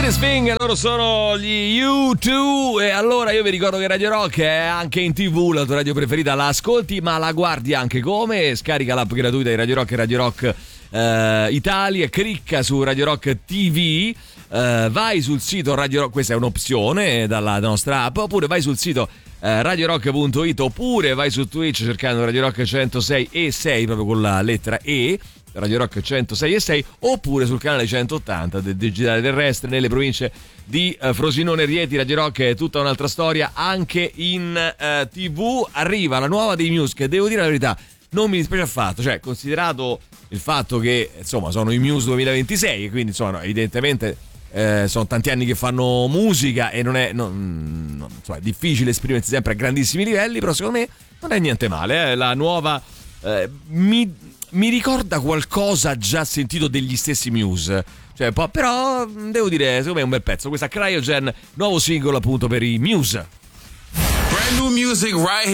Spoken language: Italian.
Swing, loro sono gli U2 e allora io vi ricordo che Radio Rock è anche in TV, la tua radio preferita, la ascolti ma la guardi anche come? Scarica l'app gratuita di Radio Rock e Radio Rock Italia, clicca su Radio Rock TV, vai sul sito Radio Rock, questa è un'opzione dalla nostra app, oppure vai sul sito radiorock.it, oppure vai su Twitch cercando Radio Rock 106 e 6 proprio con la lettera E, Radio Rock 106 e 6, oppure sul canale 180 del digitale terrestre nelle province di Frosinone e Rieti. Radio Rock è tutta un'altra storia anche in TV. Arriva la nuova dei Muse, che devo dire la verità non mi dispiace affatto, cioè considerato il fatto che insomma sono i Muse 2026 e quindi insomma evidentemente sono tanti anni che fanno musica e non è insomma, è difficile esprimersi sempre a grandissimi livelli, però secondo me non è niente male, la nuova mi ricorda qualcosa già sentito degli stessi Muse, cioè, però devo dire secondo me è un bel pezzo, questa Cryogen, nuovo singolo appunto per i Muse. Brand new music right here.